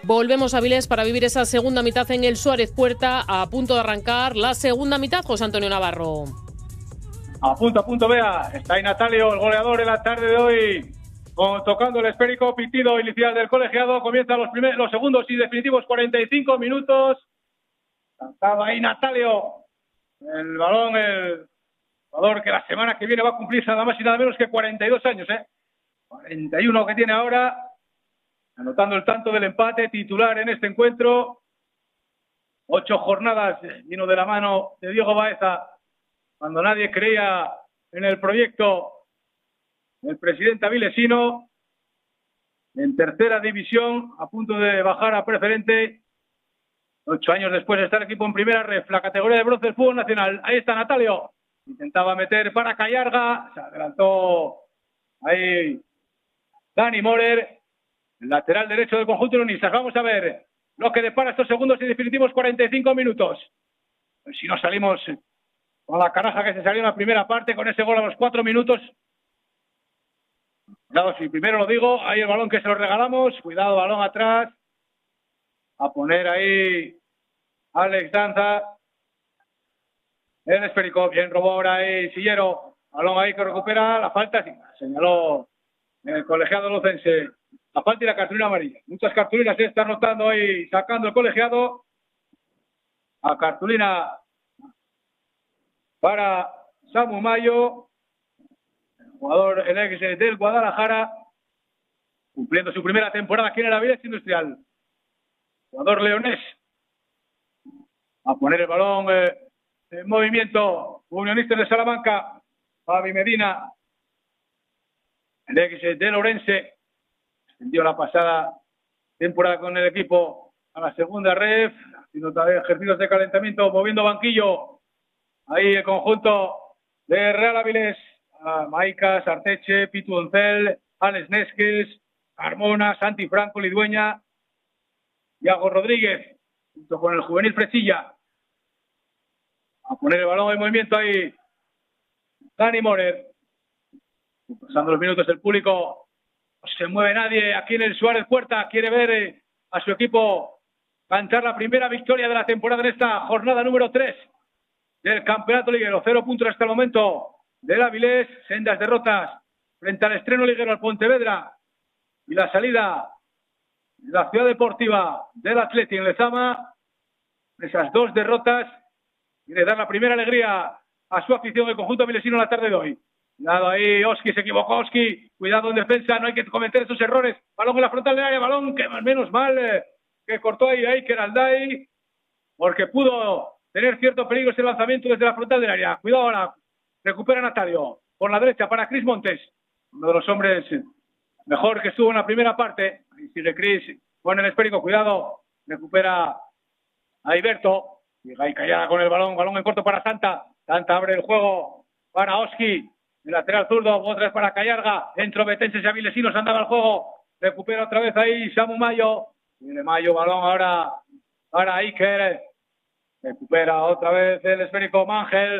Volvemos a Avilés para vivir esa segunda mitad en el Suárez Puerta, a punto de arrancar la segunda mitad, José Antonio Navarro. A punto, vea, está ahí Natalio, el goleador en la tarde de hoy, tocando el esférico, pitido inicial del colegiado, comienzan los segundos y definitivos 45 minutos, cantaba ahí Natalio, el balón, el jugador que la semana que viene va a cumplir nada más y nada menos que 42 años, 41 que tiene ahora, anotando el tanto del empate, titular en este encuentro, 8 jornadas, vino de la mano de Diego Baeza, cuando nadie creía en el proyecto del presidente avilesino, en tercera división, a punto de bajar a preferente, 8 años después está el equipo en primera ref, la categoría de bronce del fútbol nacional. Ahí está Natalio, intentaba meter para Callarga, se adelantó ahí Dani Morer, el lateral derecho del conjunto unionistas. Vamos a ver lo que depara estos segundos y definitivos 45 minutos. Pues si no salimos con la caraja que se salió en la primera parte, con ese gol a los 4 minutos. Cuidado, si primero lo digo, ahí el balón que se lo regalamos, cuidado, balón atrás, a poner ahí Alex Danza, el esférico, bien robó ahora ahí Sillero, balón ahí que recupera, la falta, señaló el colegiado lucense, la falta y la cartulina amarilla. Muchas cartulinas se están notando ahí, sacando el colegiado, a cartulina para Samu Mayo, el jugador, el ex del Guadalajara, cumpliendo su primera temporada aquí en el Avilés Industrial. Jugador leonés. A poner el balón en movimiento. Unionistas de Salamanca. Fabi Medina. El ex de Lorense. Extendió la pasada temporada con el equipo a la segunda ref. Haciendo todavía ejercicios de calentamiento, moviendo banquillo. Ahí el conjunto de Real Avilés, Maicas, Arteche, Pitu Oncel, Alex Nesques, Carmona, Santi Franco, Lidueña, Iago Rodríguez, junto con el juvenil Fresilla. A poner el balón en movimiento ahí, Dani Morer. Pasando los minutos, el público no se mueve nadie aquí en el Suárez Puerta. Quiere ver a su equipo cantar la primera victoria de la temporada en esta jornada número 3. Del campeonato liguero, 0 puntos hasta el momento del Avilés, sendas derrotas frente al estreno liguero al Pontevedra y la salida de la ciudad deportiva del Atleti en Lezama. Esas 2 derrotas quiere dar la primera alegría a su afición el conjunto avilesino en la tarde de hoy. Cuidado ahí, Oski, se equivocó Oski, cuidado en defensa, no hay que cometer esos errores, balón en la frontal del área, balón que menos mal que cortó ahí Iker Alday, porque pudo tener cierto peligro ese lanzamiento desde la frontal del área. Cuidado ahora, recupera Natalio, por la derecha para Cris Montes, uno de los hombres mejor que estuvo en la primera parte. Ahí sigue Cris, pone el esférico, cuidado, recupera a Iberto, llega ahí Callara con el balón en corto para Santa abre el juego para Oski, el lateral zurdo, otra vez para Callarga, dentro Betenses y avilesinos, andaba el juego, recupera otra vez ahí Samu Mayo, viene Mayo, balón ahora para Iker, recupera otra vez el esférico Mangel,